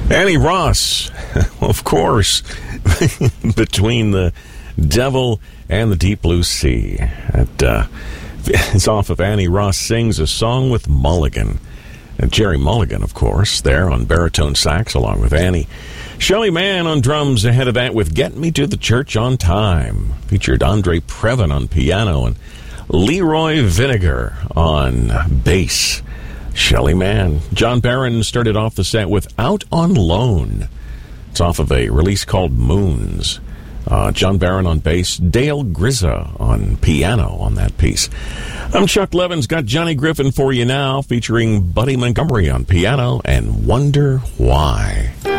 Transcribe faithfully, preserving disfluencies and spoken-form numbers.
Annie Ross, of course, Between the Devil and the Deep Blue Sea. It, uh, it's off of Annie Ross Sings a Song with Mulligan. And Jerry Mulligan, of course, there on baritone sax along with Annie. Shelly Manne on drums ahead of that with Get Me to the Church on Time. Featured Andre Previn on piano and Leroy Vinegar on bass. Shelly Manne. John Barron started off the set with Out on Loan. It's off of a release called Moons. Uh, John Barron on bass, Dale Grizza on piano on that piece. I'm Chuck Levins, got Johnny Griffin for you now, featuring Buddy Montgomery on piano and Wonder Why.